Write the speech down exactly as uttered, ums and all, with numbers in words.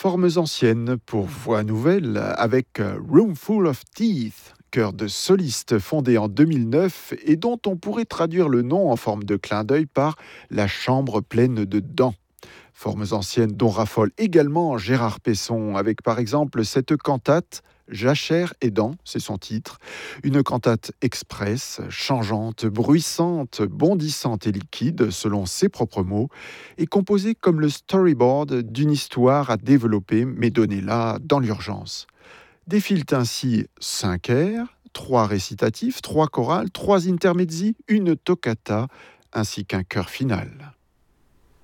Formes anciennes pour voix nouvelle avec euh, Room Full of Teeth, chœur de solistes fondé en deux mille neuf et dont on pourrait traduire le nom en forme de clin d'œil par la chambre pleine de dents. Formes anciennes dont raffole également Gérard Pesson avec par exemple cette cantate Jachère et dents, c'est son titre, une cantate express, changeante, bruissante, bondissante et liquide selon ses propres mots, et composée comme le storyboard d'une histoire à développer mais donnée là dans l'urgence. Défilent ainsi cinq airs, trois récitatifs, trois chorales, trois intermezzi, une toccata ainsi qu'un chœur final.